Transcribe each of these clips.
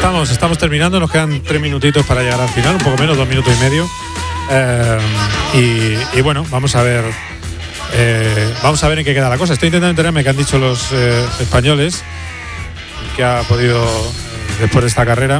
estamos terminando, nos quedan 3 minutitos para llegar al final, un poco menos, 2 minutos y medio. Y bueno, vamos a ver en qué queda la cosa. Estoy intentando enterarme qué han dicho los españoles que ha podido después de esta carrera.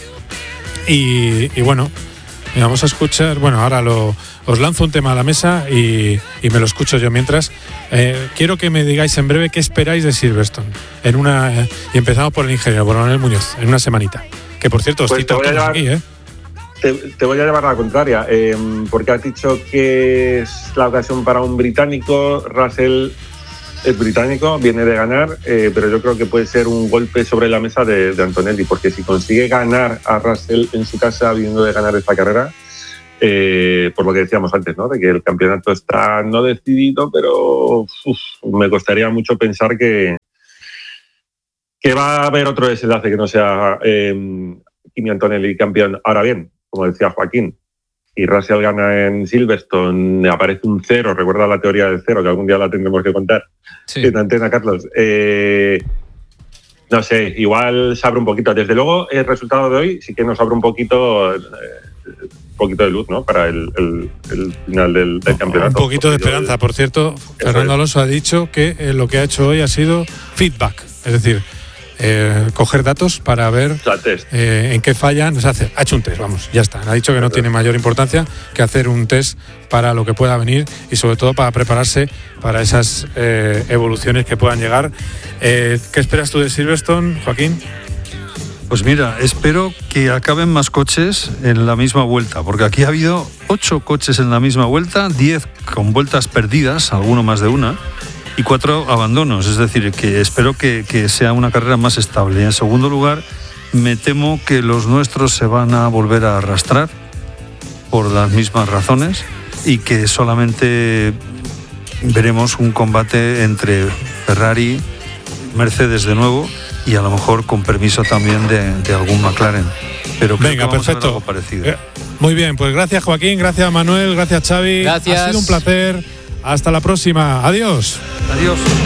Y bueno, vamos a escuchar. Bueno, ahora os lanzo un tema a la mesa y me lo escucho yo mientras. Quiero que me digáis en breve qué esperáis de Silverstone y empezamos por el ingeniero, por Manuel Muñoz, en una semanita. Que por cierto, os pues cito todos aquí, Te voy a llevar a la contraria, porque has dicho que es la ocasión para un británico. Russell es británico, viene de ganar, pero yo creo que puede ser un golpe sobre la mesa de Antonelli, porque si consigue ganar a Russell en su casa, viniendo de ganar esta carrera, por lo que decíamos antes, ¿no? De que el campeonato está no decidido, pero me costaría mucho pensar que va a haber otro desenlace que no sea Kimi Antonelli campeón. Ahora bien, como decía Joaquín, y Russell gana en Silverstone, aparece un 0, recuerda la teoría del 0, que algún día la tendremos que contar, sí, en Antena, Carlos. No sé, igual se abre un poquito. Desde luego, el resultado de hoy sí que nos abre un poquito de luz, ¿no? Para el final del campeonato. Un poquito de esperanza. Por cierto, Fernando Alonso ha dicho que lo que ha hecho hoy ha sido feedback, es decir, coger datos para ver en qué fallan. O sea, ha hecho un test, vamos, ya está. Ha dicho que no tiene mayor importancia que hacer un test para lo que pueda venir y sobre todo para prepararse para esas evoluciones que puedan llegar. ¿Qué esperas tú de Silverstone, Joaquín? Pues mira, espero que acaben más coches en la misma vuelta, porque aquí ha habido 8 coches en la misma vuelta, 10 con vueltas perdidas, alguno más de una, y 4 abandonos, es decir, que espero que sea una carrera más estable. Y en segundo lugar, me temo que los nuestros se van a volver a arrastrar por las mismas razones y que solamente veremos un combate entre Ferrari, Mercedes de nuevo y a lo mejor con permiso también de algún McLaren. Pero creo venga, que vamos perfecto. A ver algo parecido. Muy bien, pues gracias Joaquín, gracias Manuel, gracias Xavi. Gracias. Ha sido un placer. Hasta la próxima. Adiós. Adiós.